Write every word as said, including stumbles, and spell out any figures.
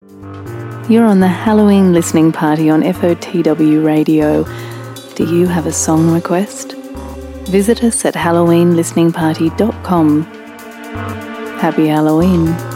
You're on the Halloween listening party on F O T W Radio. Do you have a song request? Visit us at halloween listening party dot com. Happy Halloween.